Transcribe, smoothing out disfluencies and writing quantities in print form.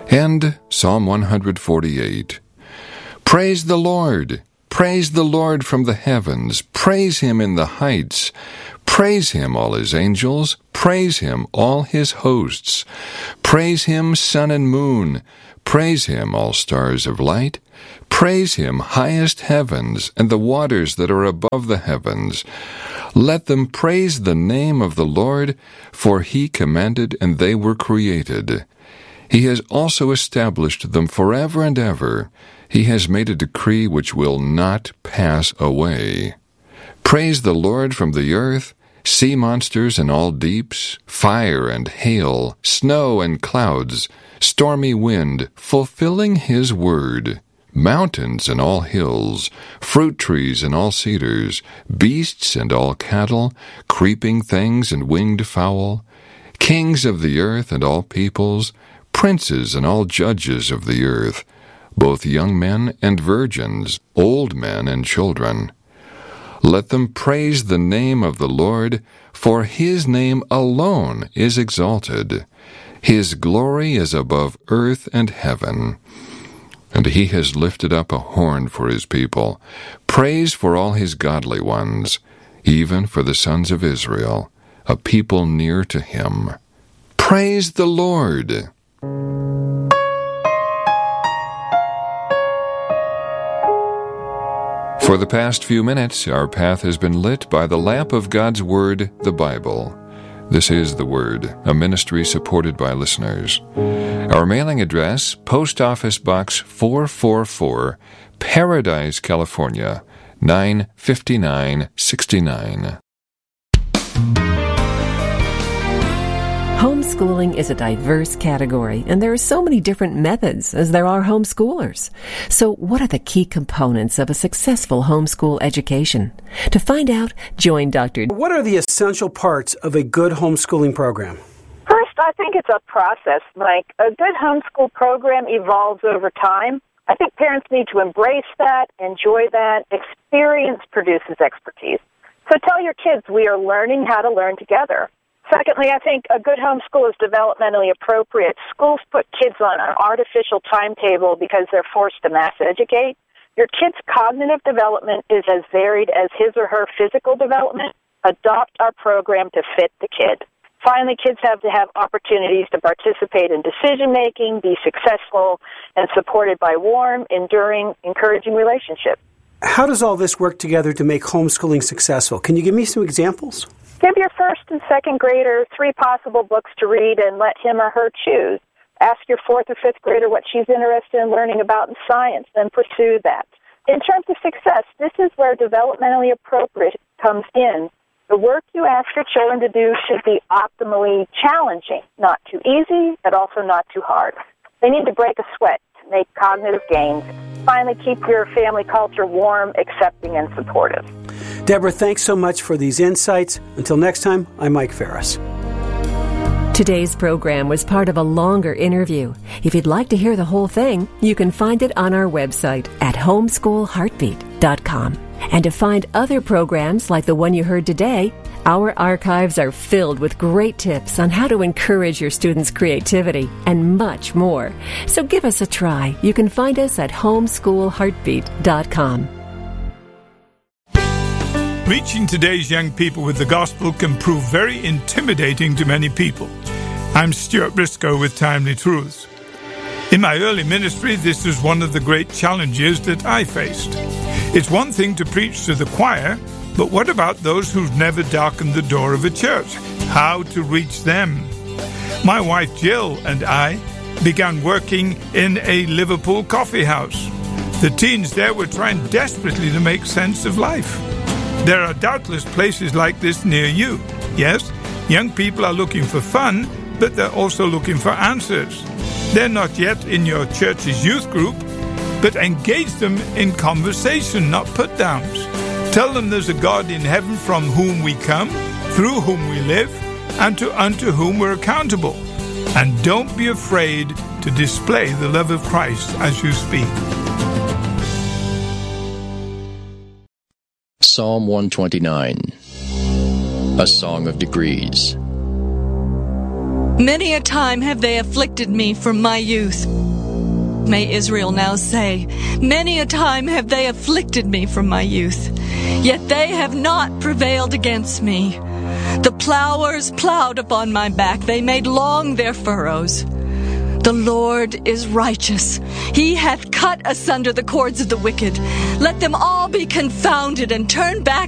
And Psalm 148. Praise the Lord! Praise the Lord from the heavens! Praise Him in the heights! Praise Him, all His angels! Praise Him, all His hosts! Praise Him, sun and moon! Praise Him, all stars of light! Praise Him, highest heavens, and the waters that are above the heavens! Let them praise the name of the Lord, for He commanded and they were created. He has also established them forever and ever. He has made a decree which will not pass away. Praise the Lord from the earth, sea monsters and all deeps, fire and hail, snow and clouds, stormy wind, fulfilling His word, mountains and all hills, fruit trees and all cedars, beasts and all cattle, creeping things and winged fowl, kings of the earth and all peoples, princes and all judges of the earth, both young men and virgins, old men and children. Let them praise the name of the Lord, for His name alone is exalted. His glory is above earth and heaven. And He has lifted up a horn for His people, praise for all His godly ones, even for the sons of Israel, a people near to Him. Praise the Lord! For the past few minutes, our path has been lit by the lamp of God's Word, the Bible. This is The Word, a ministry supported by listeners. Our mailing address, Post Office Box 444, Paradise, California, 95969. Homeschooling is a diverse category, and there are so many different methods as there are homeschoolers. So what are the key components of a successful homeschool education? To find out, join Dr. What are the essential parts of a good homeschooling program? First, I think it's a process, Mike. A good homeschool program evolves over time. I think parents need to embrace that, enjoy that. Experience produces expertise. So tell your kids we are learning how to learn together. Secondly, I think a good homeschool is developmentally appropriate. Schools put kids on an artificial timetable because they're forced to mass educate. Your kid's cognitive development is as varied as his or her physical development. Adopt our program to fit the kid. Finally, kids have to have opportunities to participate in decision-making, be successful, and supported by warm, enduring, encouraging relationships. How does all this work together to make homeschooling successful? Can you give me some examples? Give your first and second grader 3 possible books to read and let him or her choose. Ask your 4th or 5th grader what she's interested in learning about in science, then pursue that. In terms of success, this is where developmentally appropriate comes in. The work you ask your children to do should be optimally challenging, not too easy, but also not too hard. They need to break a sweat to make cognitive gains. Finally, keep your family culture warm, accepting, and supportive. Deborah, thanks so much for these insights. Until next time, I'm Mike Ferris. Today's program was part of a longer interview. If you'd like to hear the whole thing, you can find it on our website at homeschoolheartbeat.com. And to find other programs like the one you heard today, our archives are filled with great tips on how to encourage your students' creativity and much more. So give us a try. You can find us at homeschoolheartbeat.com. Reaching today's young people with the gospel can prove very intimidating to many people. I'm Stuart Briscoe with Timely Truths. In my early ministry, this was one of the great challenges that I faced. It's one thing to preach to the choir, but what about those who've never darkened the door of a church? How to reach them? My wife Jill and I began working in a Liverpool coffee house. The teens there were trying desperately to make sense of life. There are doubtless places like this near you. Yes, young people are looking for fun, but they're also looking for answers. They're not yet in your church's youth group, but engage them in conversation, not put-downs. Tell them there's a God in heaven from whom we come, through whom we live, and unto whom we're accountable. And don't be afraid to display the love of Christ as you speak. Psalm 129, a song of degrees. Many a time have they afflicted me from my youth. May Israel now say, many a time have they afflicted me from my youth, yet they have not prevailed against me. The plowers plowed upon my back, they made long their furrows. The Lord is righteous. He hath cut asunder the cords of the wicked. Let them all be confounded and turn back